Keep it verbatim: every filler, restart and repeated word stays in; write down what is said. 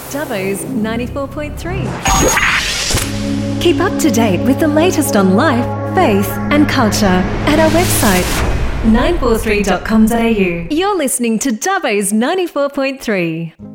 Dubbo's ninety-four point three. Keep up to date with the latest on life, faith and culture at our website nine four three dot com dot a u. You're listening to Dubbo's ninety-four point three.